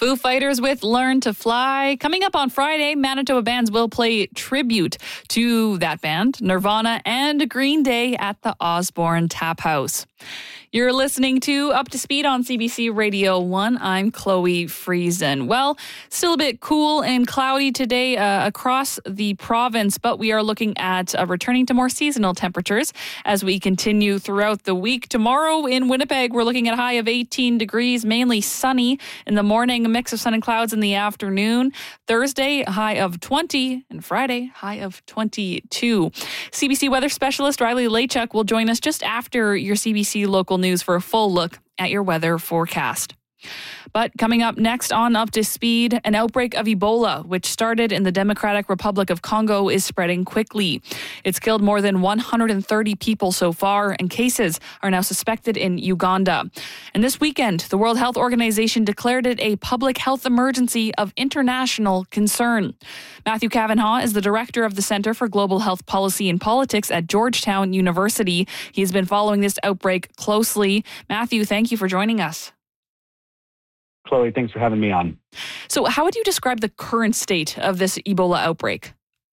Foo Fighters with Learn to Fly. Coming up on Friday, Manitoba bands will play tribute to that band, Nirvana and Green Day at the Osborne Tap House. You're listening to Up to Speed on CBC Radio 1. I'm Chloe Friesen. Well, still a bit cool and cloudy today across the province, but we are looking at returning to more seasonal temperatures as we continue throughout the week. Tomorrow in Winnipeg, we're looking at a high of 18 degrees, mainly sunny in the morning, a mix of sun and clouds in the afternoon. Thursday, a high of 20, and Friday, high of 22. CBC weather specialist Riley Lachuk will join us just after your CBC local news for a full look at your weather forecast. But coming up next on Up to Speed, an outbreak of Ebola, which started in the Democratic Republic of Congo, is spreading quickly. It's killed more than 130 people so far, and cases are now suspected in Uganda. And this weekend, the World Health Organization declared it a public health emergency of international concern. Matthew Cavanaugh is the director of the Center for Global Health Policy and Politics at Georgetown University. He's been following this outbreak closely. Matthew, thank you for joining us. Chloe, thanks for having me on. So how would you describe the current state of this Ebola outbreak?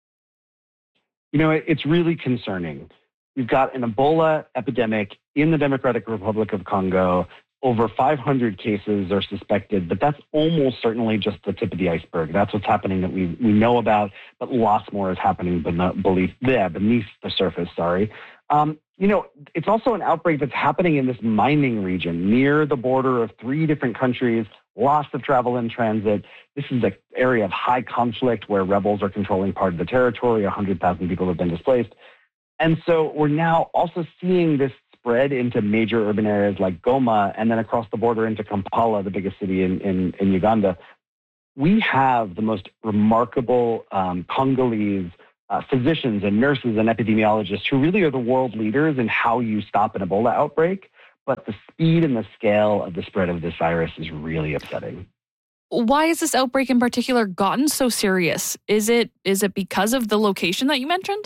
You know, it's really concerning. We've got an Ebola epidemic in the Democratic Republic of Congo. Over 500 cases are suspected, but that's almost certainly just the tip of the iceberg. That's what's happening that we know about, but lots more is happening beneath the surface. You know, it's also an outbreak that's happening in this mining region near the border of 3 different countries, lots of travel in transit. This is an area of high conflict where rebels are controlling part of the territory. 100,000 people have been displaced. And so we're now also seeing this spread into major urban areas like Goma and then across the border into Kampala, the biggest city in Uganda. We have the most remarkable Congolese physicians and nurses and epidemiologists who really are the world leaders in how you stop an Ebola outbreak. But the speed and the scale of the spread of this virus is really upsetting. Why has this outbreak in particular gotten so serious? Is it because of the location that you mentioned?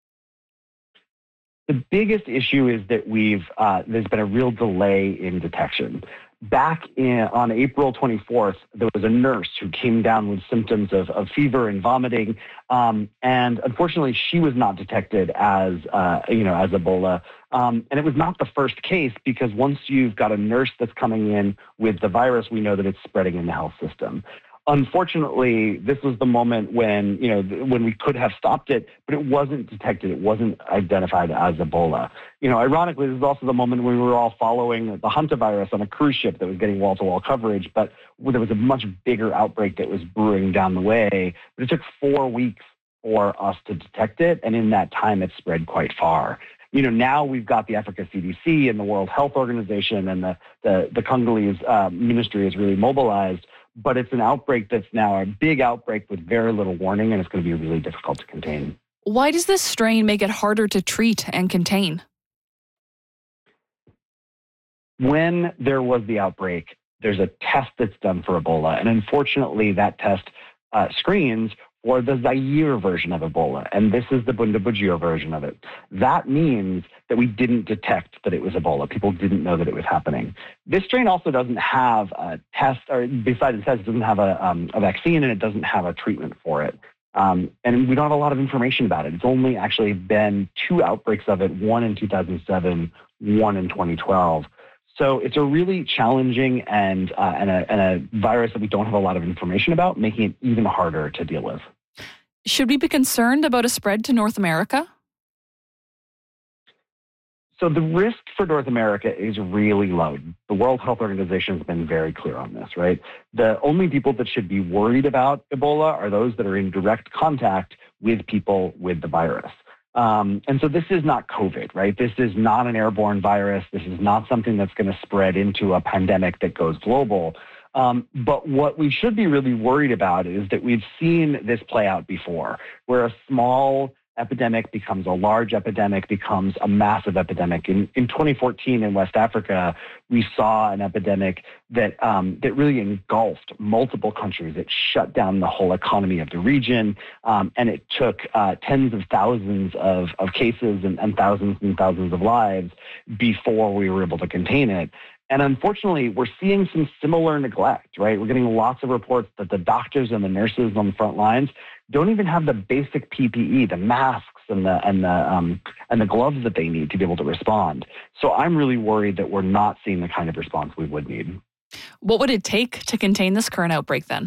The biggest issue is that there's been a real delay in detection. Back on April 24th, there was a nurse who came down with symptoms of fever and vomiting, and unfortunately, she was not detected as Ebola. And it was not the first case because once you've got a nurse that's coming in with the virus, we know that it's spreading in the health system. Unfortunately, this was the moment when we could have stopped it, but it wasn't detected. It wasn't identified as Ebola. Ironically, this is also the moment when we were all following the hantavirus on a cruise ship that was getting wall-to-wall coverage, but there was a much bigger outbreak that was brewing down the way. But it took 4 weeks for us to detect it, and in that time, it spread quite far. Now we've got the Africa CDC and the World Health Organization, and the Congolese ministry is really mobilized. But it's an outbreak that's now a big outbreak with very little warning, and it's going to be really difficult to contain. Why does this strain make it harder to treat and contain? When there was the outbreak, there's a test that's done for Ebola. And unfortunately, that test screens for the Zaire version of Ebola. And this is the Bundibugyo version of it. That means that we didn't detect that it was Ebola. People didn't know that it was happening. This strain also doesn't have a test, or besides the test, it doesn't have a vaccine, and it doesn't have a treatment for it. And we don't have a lot of information about it. It's only actually been 2 outbreaks of it, one in 2007, one in 2012. So it's a really challenging and a virus that we don't have a lot of information about, making it even harder to deal with. Should we be concerned about a spread to North America? So the risk for North America is really low. The World Health Organization has been very clear on this, right? The only people that should be worried about Ebola are those that are in direct contact with people with the virus. And so this is not COVID, right? This is not an airborne virus. This is not something that's going to spread into a pandemic that goes global. But what we should be really worried about is that we've seen this play out before, where a small epidemic becomes a large epidemic, becomes a massive epidemic. In 2014 in West Africa, we saw an epidemic that really engulfed multiple countries. It shut down the whole economy of the region, and it took tens of thousands of cases and thousands of lives before we were able to contain it. And unfortunately, we're seeing some similar neglect, right? We're getting lots of reports that the doctors and the nurses on the front lines don't even have the basic PPE, the masks and the gloves that they need to be able to respond. So I'm really worried that we're not seeing the kind of response we would need. What would it take to contain this current outbreak then?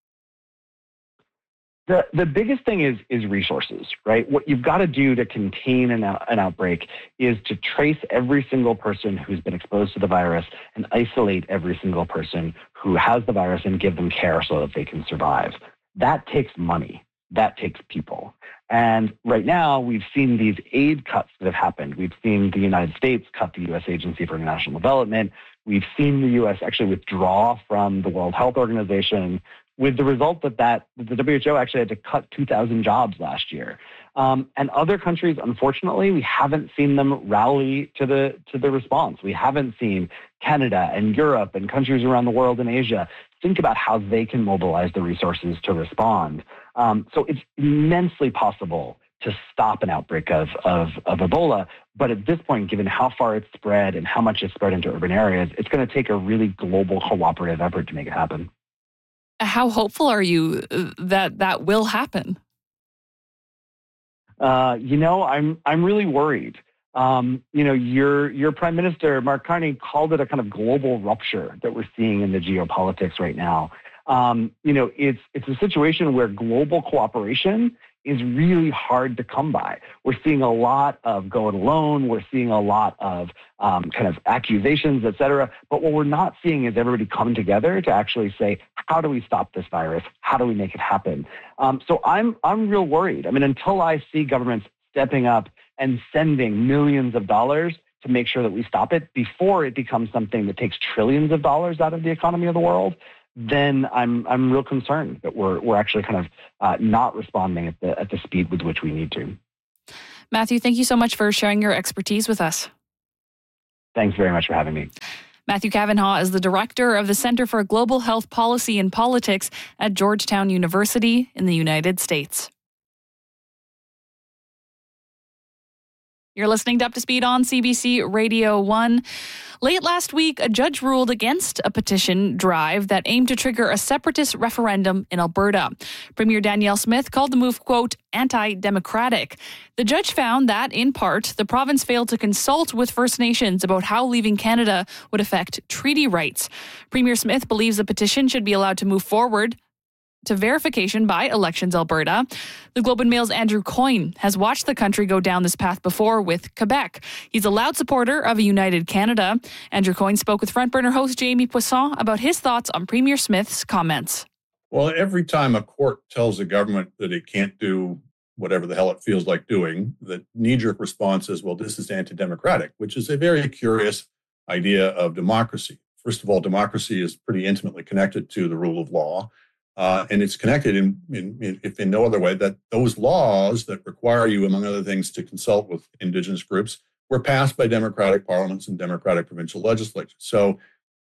The biggest thing is resources, right? What you've got to do to contain an outbreak is to trace every single person who's been exposed to the virus and isolate every single person who has the virus and give them care so that they can survive. That takes money. That takes people. And right now, we've seen these aid cuts that have happened. We've seen the United States cut the U.S. Agency for International Development. We've seen the U.S. actually withdraw from the World Health Organization, with the result that the WHO actually had to cut 2,000 jobs last year. And other countries, unfortunately, we haven't seen them rally to the response. We haven't seen Canada and Europe and countries around the world and Asia think about how they can mobilize the resources to respond. So it's immensely possible to stop an outbreak of Ebola. But at this point, given how far it's spread and how much it's spread into urban areas, it's going to take a really global cooperative effort to make it happen. How hopeful are you that will happen? I'm really worried. Your Prime Minister, Mark Carney, called it a kind of global rupture that we're seeing in the geopolitics right now. It's a situation where global cooperation is really hard to come by. We're seeing a lot of go it alone. We're seeing a lot of kind of accusations, et cetera. But what we're not seeing is everybody come together to actually say, how do we stop this virus? How do we make it happen? So I'm real worried. I mean, until I see governments stepping up and sending millions of dollars to make sure that we stop it before it becomes something that takes trillions of dollars out of the economy of the world, then I'm real concerned that we're actually kind of not responding at the speed with which we need to. Matthew, thank you so much for sharing your expertise with us. Thanks very much for having me. Matthew Cavanaugh is the director of the Center for Global Health Policy and Politics at Georgetown University in the United States. You're listening to Up to Speed on CBC Radio 1. Late last week, a judge ruled against a petition drive that aimed to trigger a separatist referendum in Alberta. Premier Danielle Smith called the move, quote, anti-democratic. The judge found that, in part, the province failed to consult with First Nations about how leaving Canada would affect treaty rights. Premier Smith believes the petition should be allowed to move forward to verification by Elections Alberta. The Globe and Mail's Andrew Coyne has watched the country go down this path before with Quebec. He's a loud supporter of a united Canada. Andrew Coyne spoke with Front Burner host Jamie Poisson about his thoughts on Premier Smith's comments. Well, every time a court tells a government that it can't do whatever the hell it feels like doing, the knee-jerk response is, well, this is anti-democratic, which is a very curious idea of democracy. First of all, democracy is pretty intimately connected to the rule of law. And it's connected if in no other way, that those laws that require you, among other things, to consult with Indigenous groups were passed by democratic parliaments and democratic provincial legislatures. So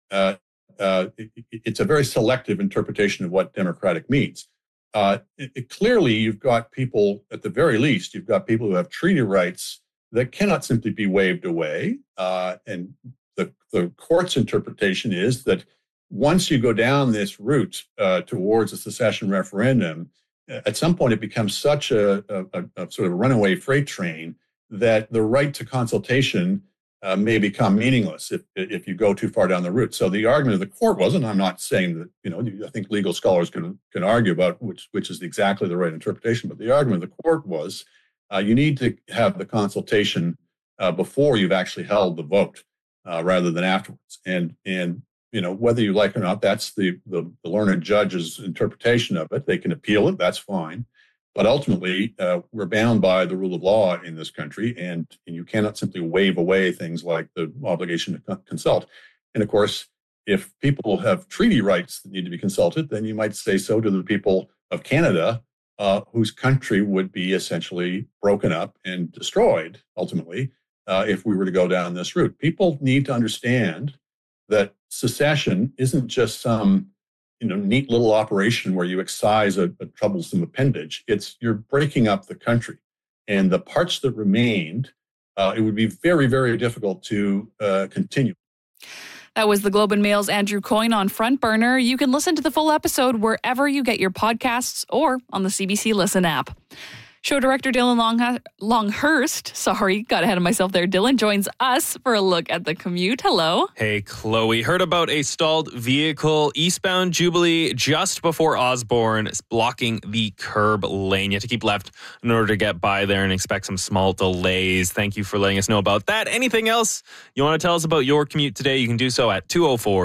it's a very selective interpretation of what democratic means. Clearly, you've got people, at the very least, you've got people who have treaty rights that cannot simply be waved away. And the court's interpretation is that once you go down this route towards a secession referendum, at some point it becomes such a sort of runaway freight train that the right to consultation may become meaningless if you go too far down the route. So the argument of the court was, and I'm not saying that, I think legal scholars can argue about which is exactly the right interpretation, but the argument of the court was you need to have the consultation before you've actually held the vote rather than afterwards. And whether you like it or not, that's the learned judge's interpretation of it. They can appeal it, that's fine. But ultimately, we're bound by the rule of law in this country, and you cannot simply wave away things like the obligation to consult. And of course, if people have treaty rights that need to be consulted, then you might say so to the people of Canada, whose country would be essentially broken up and destroyed, ultimately, if we were to go down this route. People need to understand that secession isn't just some neat little operation where you excise a troublesome appendage. You're breaking up the country. And the parts that remained, it would be very, very difficult to continue. That was the Globe and Mail's Andrew Coyne on Front Burner. You can listen to the full episode wherever you get your podcasts or on the CBC Listen app. Show director Dylan Longhurst, got ahead of myself there. Dylan joins us for a look at the commute. Hello. Hey, Chloe. Heard about a stalled vehicle eastbound Jubilee just before Osborne, blocking the curb lane. You have to keep left in order to get by there and expect some small delays. Thank you for letting us know about that. Anything else you want to tell us about your commute today, you can do so at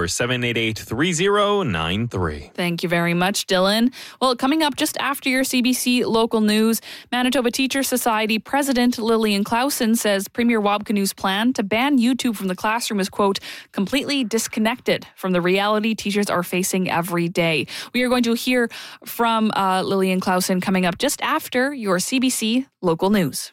204-788-3093. Thank you very much, Dylan. Well, coming up just after your CBC local news, Manitoba Teacher Society President Lillian Clausen says Premier Wabkanu's plan to ban YouTube from the classroom is, quote, completely disconnected from the reality teachers are facing every day. We are going to hear from Lillian Clausen coming up just after your CBC local news.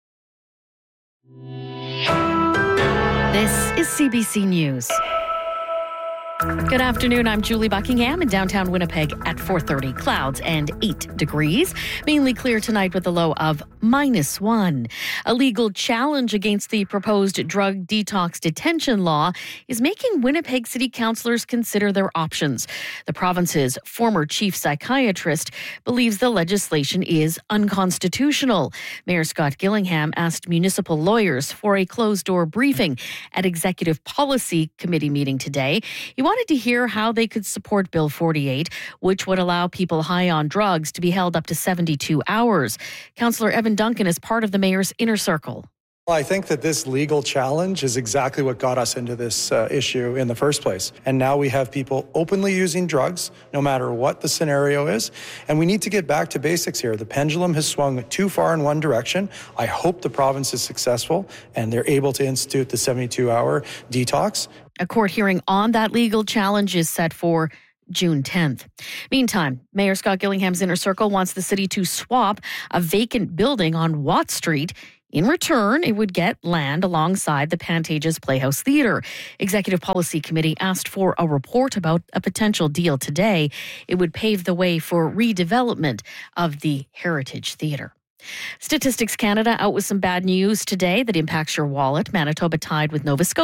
This is CBC News. Good afternoon. I'm Julie Buckingham in downtown Winnipeg at 4:30. Clouds and 8 degrees. Mainly clear tonight with a low of -1. A legal challenge against the proposed drug detox detention law is making Winnipeg city councillors consider their options. The province's former chief psychiatrist believes the legislation is unconstitutional. Mayor Scott Gillingham asked municipal lawyers for a closed-door briefing at Executive Policy Committee meeting today. He wanted to hear how they could support Bill 48, which would allow people high on drugs to be held up to 72 hours. Councillor Evan Duncan is part of the mayor's inner circle. Well, I think that this legal challenge is exactly what got us into this issue in the first place. And now we have people openly using drugs, no matter what the scenario is. And we need to get back to basics here. The pendulum has swung too far in one direction. I hope the province is successful and they're able to institute the 72-hour detox. A court hearing on that legal challenge is set for June 10th. Meantime, Mayor Scott Gillingham's inner circle wants the city to swap a vacant building on Watt Street. In return, it would get land alongside the Pantages Playhouse Theatre. Executive Policy Committee asked for a report about a potential deal today. It would pave the way for redevelopment of the Heritage Theatre. Statistics Canada out with some bad news today that impacts your wallet. Manitoba tied with Nova Scotia